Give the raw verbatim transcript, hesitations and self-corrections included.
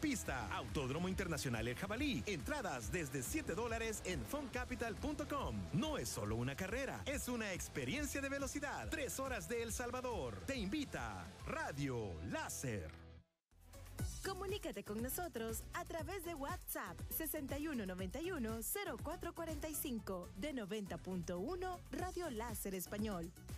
pista. Autódromo Internacional El Jabalí. Entradas desde siete dólares en fun capital punto com. No es solo una carrera, es una experiencia de velocidad. Tres horas de El Salvador. Te invita Radio Láser. Comunícate con nosotros a través de WhatsApp sesenta y uno noventa y uno cero cuatro cuarenta y cinco de noventa punto uno Radio Láser Español.